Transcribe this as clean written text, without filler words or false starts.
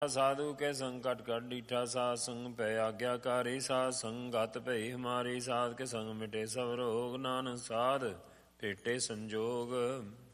ਸਾਧੂ ਕੇ ਸੰਗ ਕਟ ਕਟ ਡੀਠਾ ਸਾਧ ਸੰਗ ਪੈ ਆਗਿਆਕਾਰੀ ਸਾਧ ਸੰਗ ਗਤ ਭਈ ਹਮਾਰੀ ਸਾਧ ਕੇ ਸੰਗ ਮਿਟੇ ਸਭ ਰੋਗ ਨਾਨਕ ਸਾਧ ਭੇਟੇ ਸੰਜੋਗ।